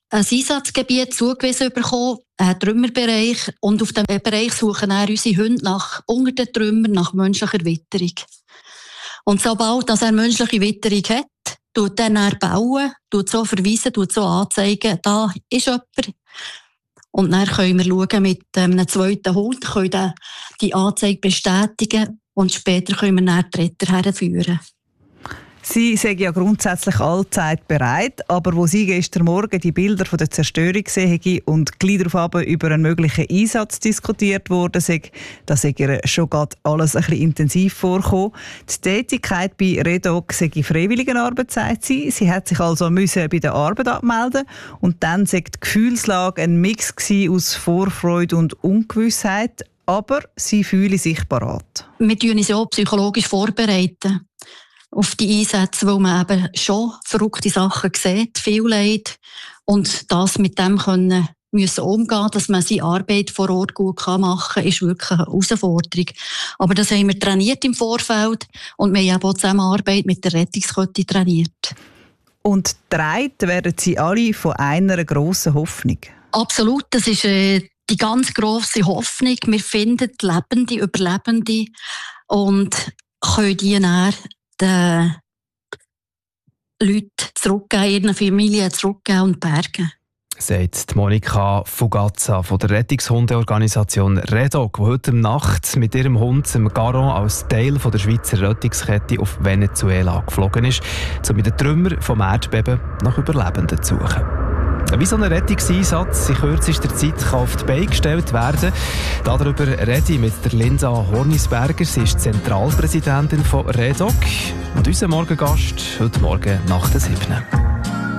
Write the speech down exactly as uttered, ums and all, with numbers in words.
ein Einsatzgebiet zugewiesen bekommen, einen Trümmerbereich. Und auf diesem Bereich suchen dann unsere Hunde nach, unter den Trümmern nach menschlicher Witterung. Und sobald dass er menschliche Witterung hat, tut dann er bauen, tut so verweisen, tut so anzeigen, da ist jemand. Und dann können wir schauen mit einem zweiten Hund, können die Anzeige bestätigen und später können wir dann die Retter herführen. Sie sagen ja grundsätzlich allzeit bereit, aber wo Sie gestern Morgen die Bilder von der Zerstörung gesehen haben und gleich darauf über einen möglichen Einsatz diskutiert worden sind, da sei ihr schon gerade alles ein bisschen intensiv vorgekommen. Die Tätigkeit bei Redog sei Freiwilligenarbeit, sagt sie. Sie hat sich also müssen bei der Arbeit abmelden und dann sei die Gefühlslage ein Mix aus Vorfreude und Ungewissheit, aber sie fühle sich parat. Wir tun uns ja auch psychologisch vorbereiten auf die Einsätze, wo man eben schon verrückte Sachen sieht, viel Leid. Und das mit dem können müssen umgehen, dass man seine Arbeit vor Ort gut machen kann, ist wirklich eine Herausforderung. Aber das haben wir trainiert im Vorfeld und wir haben auch die Zusammenarbeit mit der Rettungskette trainiert. Und getragen werden sie alle von einer grossen Hoffnung. Absolut, das ist äh, die ganz grosse Hoffnung. Wir finden Lebende, Überlebende und können die dann den Leuten zurückgeben, ihren Familien zurückgeben und bergen. Sagt Monika Fugazza von der Rettungshundeorganisation Redog, die heute Nacht mit ihrem Hund Garon als Teil der Schweizer Rettungskette auf Venezuela geflogen ist, um mit den Trümmern vom Erdbeben nach Überlebenden zu suchen. Wie so ein Rettungseinsatz in kürzester Zeit kann auf die Beine gestellt werden. Darüber rede ich mit der Linda Hornisberger. Sie ist Zentralpräsidentin von Redog. Und unser Morgengast heute Morgen nach der siebten.